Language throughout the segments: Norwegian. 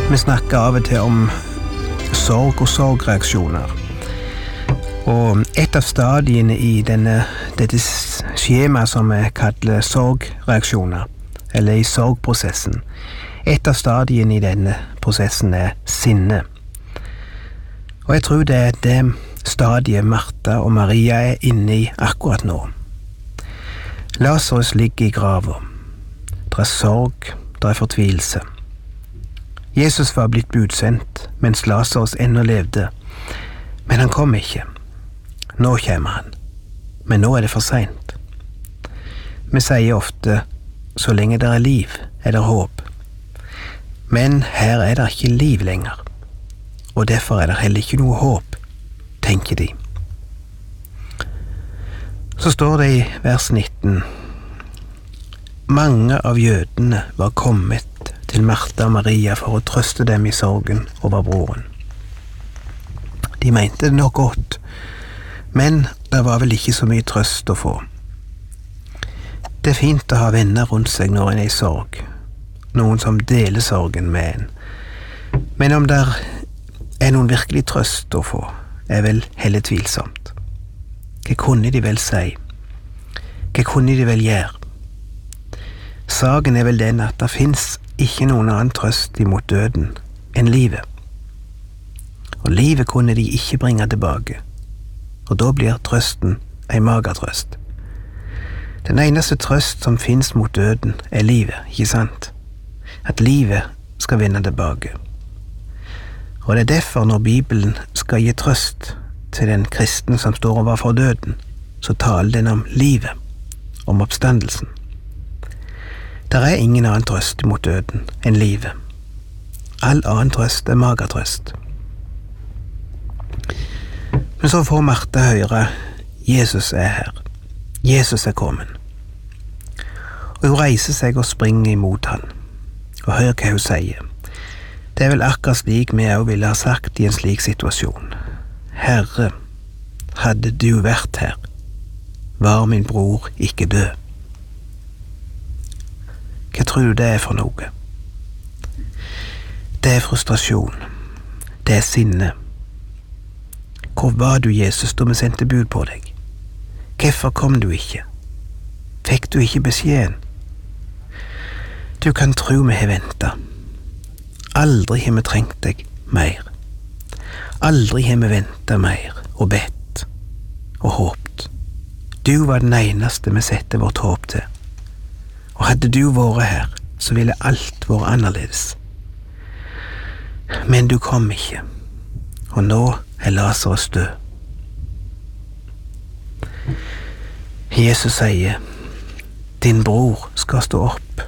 Vi snakker av og til om sorg og sorgreaksjoner. Og et av stadiene i dette skjemaet som vi kaller sorgreaksjoner, eller i sorgprosessen, et av stadiene i denne prosessen er sinne. Og jeg tror det er det stadiet Martha og Maria er inne i akkurat nå. Lazarus ligger i grava. Det er sorg, det er fortvilelse. Jesus var blitt budsendt mens Lazarus ennå levde, men han kom ikke. Nå kommer han, men nå er det for sent. Vi sier ofte, så lenge det er liv, er det håp. Men her er det ikke liv lenger, og derfor er det heller ikke noe håp, tenker de. Så står det i vers 19, mange av jødene var kommet til Martha og Maria for å trøste dem i sorgen over broren. De mente det nok godt, men det var vel ikke så mye trøst å få. Det er fint å ha venner rundt seg når en er i sorg, noen som deler sorgen med en. Men om det er noen virkelig trøst å få, er vel heller tvilsomt. Hva kunne de vel si? Hva kunne de vel gjøre? Saken er vel den at det finnes ikke noen annen trøst imot døden enn livet. Og livet kunne de ikke bringe tilbake, og da blir trøsten en magertrøst. Den eneste trøst som finnes mot døden er livet, ikke sant? At livet skal vende tilbake. Og det er derfor når Bibelen skal gi trøst til den kristne som står overfor døden, så taler den om livet, om oppstandelsen. Der er ingen annen trøst mot døden enn livet. All annen trøst er magertrøst. Men så får Martha høre, Jesus er her. Jesus er kommet. Og hun reiser seg og springer imot han. Og hør hva hun sier. Det er vel akkurat slik vi også ville ha sagt i en slik situasjon. Herre, hadde du vært her, var min bror ikke død. Hva tror du det er for noe? Det er frustrasjon. Det er sinne. Hvor var du, Jesus, da vi sendte bud på deg? Hvorfor kom du ikke? Fikk du ikke beskjeden? Du kan tro vi har ventet. Aldri har vi trengt deg mer. Aldri har vi ventet mer og bedt og håpt. Du var den eneste vi sette vårt håp til. Og hadde du vært her, så ville alt vært annerledes. Men du kom ikke, og nå er Lazarus død. Jesus sier, din bror skal stå opp.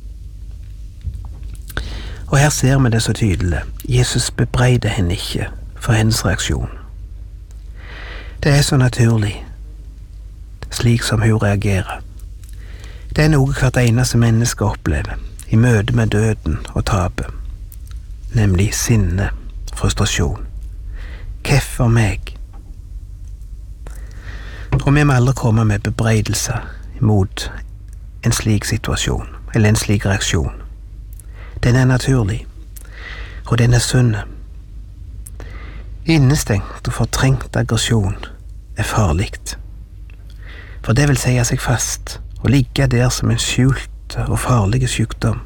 Og her ser vi det så tydelig. Jesus bebreider henne ikke for hennes reaksjon. Det er så naturlig, slik som hun reagerer. Det er noe hvert eneste menneske opplever i møte med døden og tapet, nemlig sinne, frustrasjon. Hvorfor meg? Og vi må aldri komme med bebreidelser mot en slik situasjon, eller en slik reaksjon. Den er naturlig, og den er sunn. Innestengt og fortrengt aggresjon er farlig, for det vil sie seg fast og ligge der som en skjult og farlig sykdom.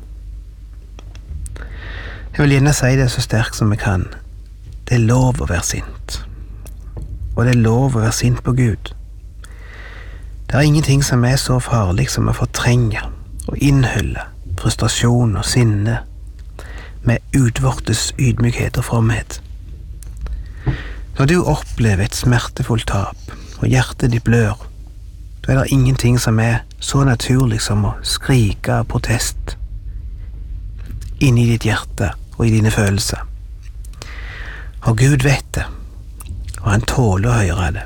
Jeg vil gjerne si det så sterkt som jeg kan. Det er lov å være sint, og det er lov å være sint på Gud. Det er ingenting som er så farlig som å fortrenge og innhylle frustrasjon og sinne med utvortes ydmykhet og fromhet. Når du opplever et smertefullt tap, og hjertet ditt blør, da er det ingenting som er så naturlig som å skrike av protest inni ditt hjerte og i dine følelser. Og Gud vet det, og han tåler å høre det.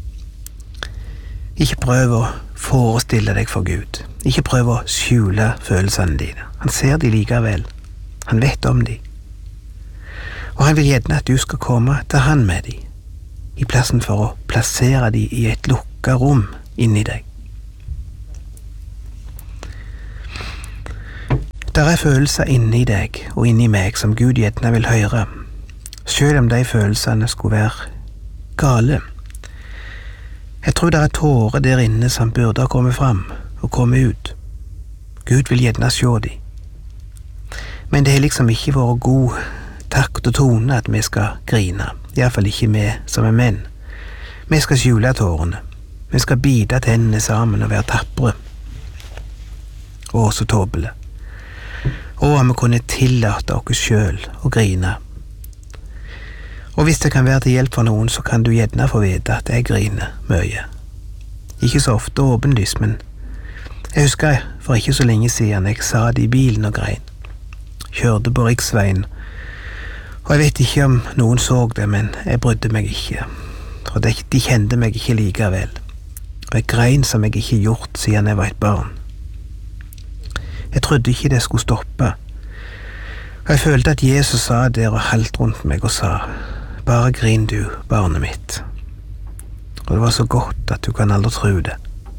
Ikke prøv å forestille deg for Gud. Ikke prøv å skjule følelsene dine. Han ser de likevel. Han vet om de. Og han vil gjerne at du skal komme til han med de, i plassen for å plassere de i et lukket rom inni deg. Der er følelser inni deg og inni meg som Gud gjerne vil høre, selv om de følelsene skulle være gale. Jeg tror det er tårer der inne som burde ha kommet fram og kommet ut. Gud vil gjerne se de. Men det har liksom ikke vært god takt og tone at vi skal grine, i hvert fall ikke vi som er menn. Vi skal skjule tårene, vi skal bite tennene sammen og være tappere. Og så tåpelig. Og om vi kunne tillate oss selv å grine. Og hvis det kan være til hjelp for noen, så kan du gjerne få vite at jeg griner mye. Ikke så ofte åpenlyst, men jeg husker for ikke så lenge siden jeg satt i bilen og grein. Kjørte på riksveien, og jeg vet ikke om noen så det, men jeg brydde meg ikke. For de kjente meg ikke likevel. Og jeg grein som jeg ikke gjort siden jeg var et barn. Jeg trodde ikke det skulle stoppe. Og jeg følte at Jesus sa der og holdt rundt meg og sa, bare grin du, barnet mitt. Og det var så godt at du kan aldri tro det.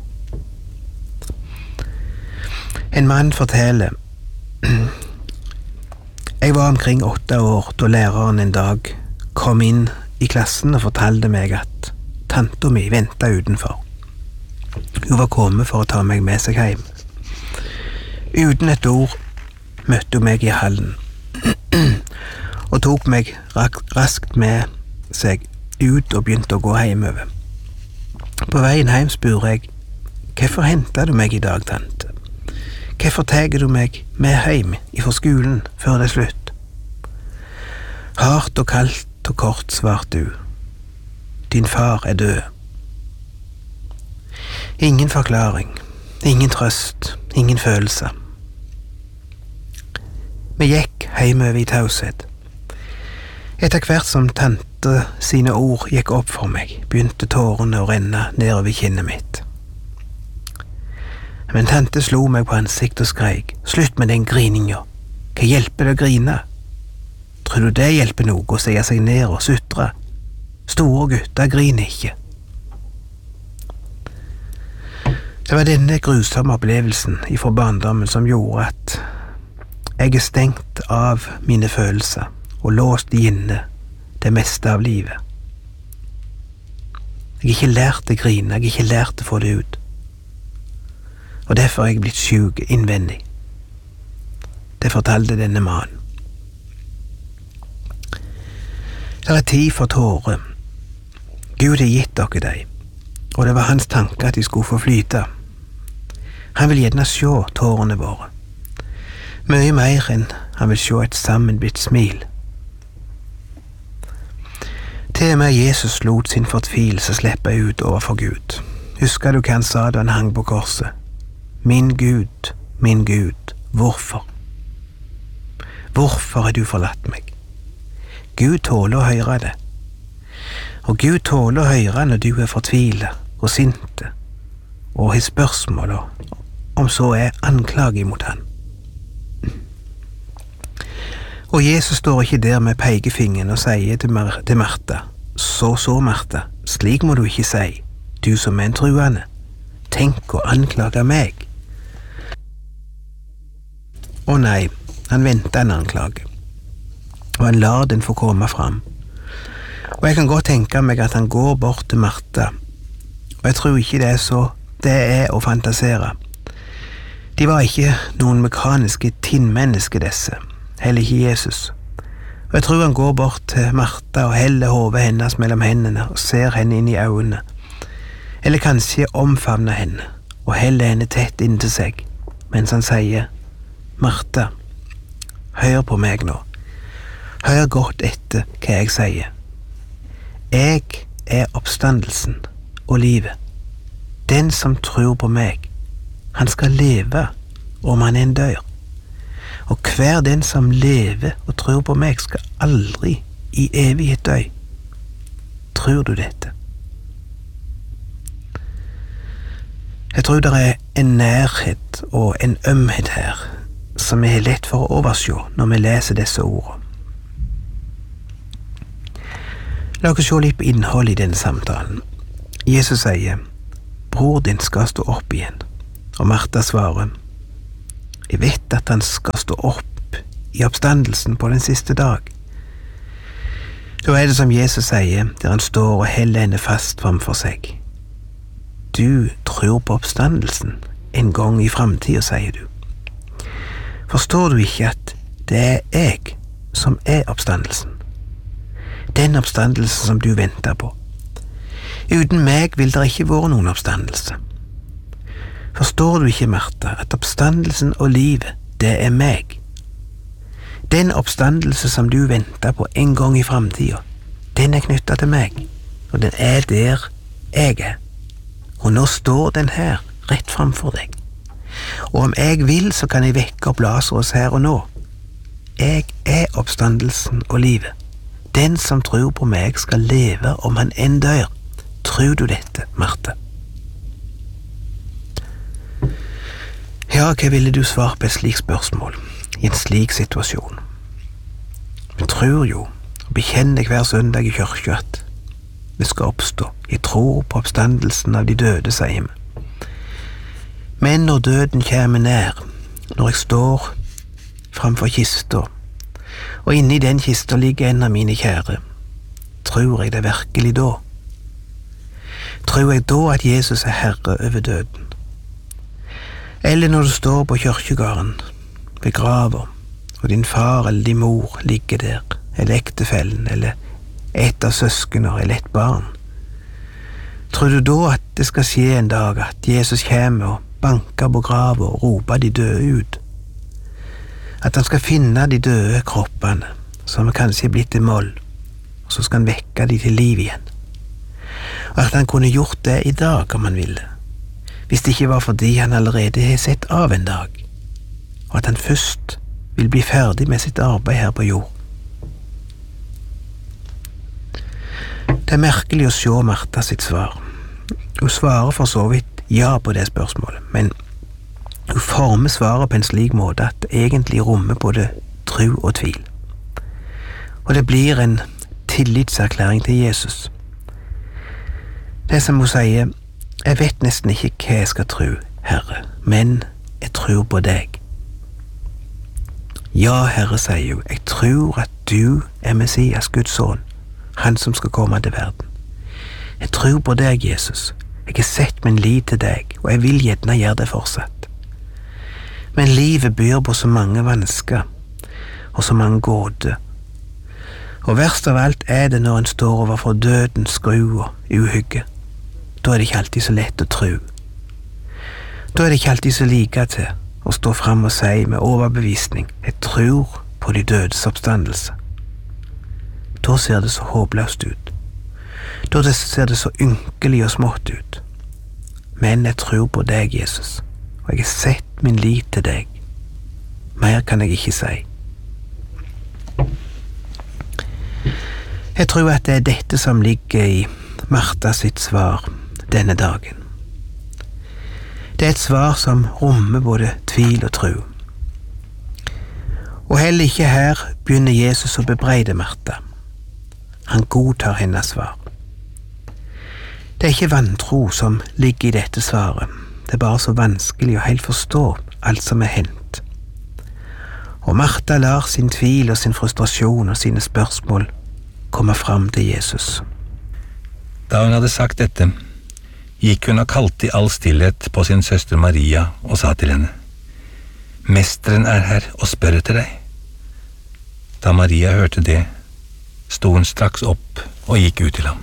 En mann forteller, jeg var omkring 8 år da læreren en dag kom inn i klassen og fortalte meg at tanta mi ventet utenfor. Hun var kommet for å ta meg med seg hjem. Uten et ord møtte hun meg i hallen og tok meg raskt med seg ut og begynte å gå hjemover. På veien hjem spurte jeg, hvorfor hentet du meg i dag, tante? Hvorfor tar du meg med hjem fra skolen før det er slutt? Hardt og kaldt og kort svarte du. Din far er død. Ingen forklaring, ingen trøst, ingen følelse. Vi gikk hjemover i taushet. Etter hvert som tante sine ord gikk opp for meg, begynte tårene å renne nedover kinnet mitt. Men tante slo meg på ansiktet og skrek, slutt med den grininga, hva hjelper det å grine? Tror du det hjelper noe å se seg ned og sutre? Store gutter griner ikke. Det var denne grusomme opplevelsen ifra barndommen som gjorde at jeg er stengt av mine følelser og låst inne det meste av livet. Jeg har ikke lært å grine, jeg har ikke lært å få det ut. Og derfor er jeg blitt syk innvendig. Det fortalte denne mannen. Det er tid for tårer. Gud har gitt dere dem, og det var hans tanke at de skulle få flyte. Han vil gjerne se tårene våre. Mye mer enn han vil se et sammenbitt smil. Til og med Jesus lot sin fortvilelse slippe ut overfor Gud. Husker du hva han sa da han hang på korset? Min Gud, hvorfor? Hvorfor har du forlatt meg? Gud tåler å høre det. Og Gud tåler å høre når du er fortvilet og sinte, og har spørsmål, om så er anklage mot han. Og Jesus står ikke der med pekefingeren og sier til Martha, så Martha, slik må du ikke si, du som er en truende. Tenk å anklage meg. Å nei, han venter en anklage, og han lar den få komme fram. Og jeg kan godt tenke meg at han går bort til Martha, og jeg tror ikke det er å fantasere. De var ikke noen mekaniske tinnmennesker disse, heller ikke Jesus. Og jeg tror han går bort til Martha og heller hodet hennes mellom hendene og ser henne inn i øynene, eller kanskje omfavner henne og heller henne tett inntil seg, mens han sier, Martha, hør på meg nå. Hør godt etter hva jeg sier. Jeg er oppstandelsen og livet. Den som tror på meg, han skal leve om han en dør. Og hver den som lever og tror på meg skal aldri i evighet dø. Tror du dette? Jeg tror det er en nærhet og en ømhet her som er lett for å overse når vi leser disse ordene. La oss se litt på innholdet i denne samtalen. Jesus sier, bror din skal stå opp igjen, og Martha svarer, Jeg vet at han skal stå opp i oppstandelsen på den siste dag. Da det som Jesus sier, der han står og holder henne fast framfor seg. Du tror på oppstandelsen en gang i fremtiden, sier du. Forstår du ikke at det jeg som oppstandelsen? Den oppstandelsen som du venter på. Uten meg vil det ikke være noen oppstandelse. Forstår du ikke, Martha, at oppstandelsen og livet, det meg? Den oppstandelse som du venter på en gang i fremtiden, den knyttet til meg, og den der jeg Og nå står den her, rett framfor deg. Og om jeg vil, så kan jeg vekke opp Lazarus her og nå. Jeg oppstandelsen og livet. Den som tror på meg skal leve om han enn dør. Tror du dette, Martha? Ja, hva ville du svare på et slikt spørsmål i en slik situasjon? Vi tror jo og bekjenner hver søndag i kirka at vi skal oppstå. Jeg tror på oppstandelsen av de døde, sier vi. Men når døden kommer nær, når jeg står framfor kista, og inni den kista ligger en av mine kjære, tror jeg det virkelig da? Tror jeg da at Jesus herre over døden? Eller når du står på kirkegården, ved grava, og din far eller din mor ligger der, eller ektefellen, eller et av søskene, eller et barn. Tror du da at det skal skje en dag at Jesus kommer og banker på grava og roper de døde ut? At han skal finne de døde kroppene, som kanskje er blitt til moll, og så skal han vekke de til liv igjen? Og at han kunne gjort det i dag om han ville, hvis det ikke var fordi han allerede har sett av en dag, og at han først vil bli ferdig med sitt arbeid her på jord. Det er merkelig å se Martha sitt svar. Hun svarer for så vidt ja på det spørsmålet, men hun former svaret på en slik måte at det egentlig rommer både tro og tvil. Og det blir en tillitserklæring til Jesus. Det som hun sier, jeg vet nesten ikke hva jeg skal tro, Herre, men jeg tror på deg. Ja, Herre, sier hun, jeg tror at du er Messias, Guds sønn, han som skal komme til verden. Jeg tror på deg, Jesus. Jeg har sett min lit til deg, og jeg vil gjerne gjøre det fortsatt. Men livet byr på så mange vansker, og så mange gåter. Og verst av alt er det når en står overfor dødens skru og uhygge. Da er det ikke alltid så lett å tro. Da er det ikke alltid så like til å stå fram og si med overbevisning, jeg tror på de dødes oppstandelse. Da ser det så håpløst ut. Da ser det så ynkelig og smått ut. Men jeg tror på deg, Jesus, og jeg har sett min lit til deg. Mer kan jeg ikke si. Jeg tror at det er dette som ligger i Martha sitt svar denne dagen. Det er et svar som rommer både tvil og tro. Og heller ikke her begynner Jesus å bebreide Martha. Han godtar hennes svar. Det er ikke vantro som ligger i dette svaret. Det er bare så vanskelig å helt forstå alt som er hendt. Og Martha lar sin tvil og sin frustrasjon og sine spørsmål komme fram til Jesus. Da hun hadde sagt dette, gikk hun og kalte i all stillhet på sin søster Maria og sa til henne, «Mesteren er her og spør etter deg.» Da Maria hørte det, sto hun straks opp og gikk ut til ham.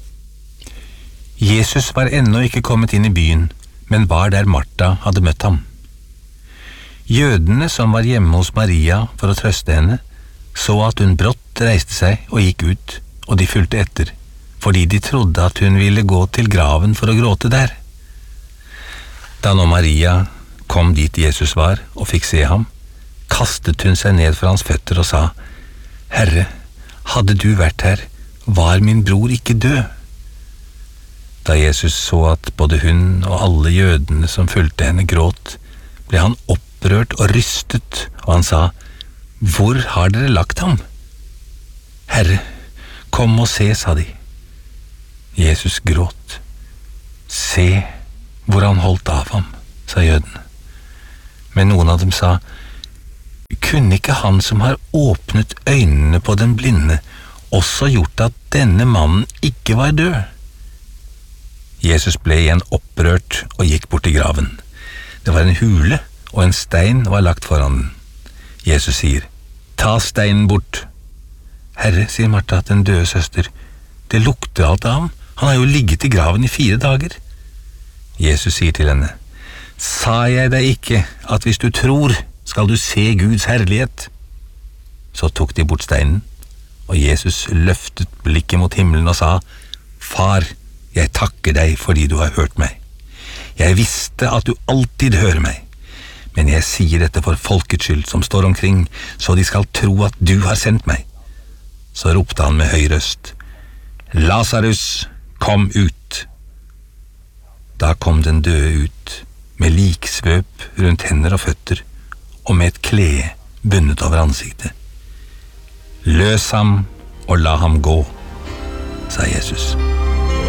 Jesus var ennå ikke kommet inn i byen, men var der Martha hadde møtt ham. Jødene som var hjemme hos Maria for å trøste henne, så at hun brått reiste seg og gikk ut, og de fulgte etter, fordi de trodde at hun ville gå til graven for å gråte der. Da nå Maria kom dit Jesus var og fikk se ham, kastet hun seg ned for hans føtter og sa, «Herre, hadde du vært her, var min bror ikke død?» Da Jesus så at både hun og alle jødene som fulgte henne gråt, ble han opprørt og rystet, og han sa, «Hvor har dere lagt ham?» «Herre, kom og se», sa de. Jesus gråt. «Se hvor han holdt av ham», sa jødene. Men noen av dem sa, kunne ikke han som har åpnet øynene på den blinde, også gjort at denne mannen ikke var død? Jesus ble igjen opprørt og gikk bort til graven. Det var en hule, og en stein var lagt foran den. Jesus sier, ta steinen bort. Herre, sier Martha, den døde søster, det lukter alt av ham. Han har jo ligget i graven i 4 dager. Jesus sier til henne, sa jeg deg ikke at hvis du tror, skal du se Guds herlighet? Så tok de bort steinen, og Jesus løftet blikket mot himmelen og sa, Far, jeg takker deg fordi du har hørt meg. Jeg visste at du alltid hører meg, men jeg sier dette for folkets skyld som står omkring, så de skal tro at du har sendt meg. Så ropte han med høy røst, Lazarus, kom ut! Da kom den døde ut, med liksvøp rundt hender og føtter, og med et klede bundet over ansiktet. Løs ham og la ham gå, sa Jesus.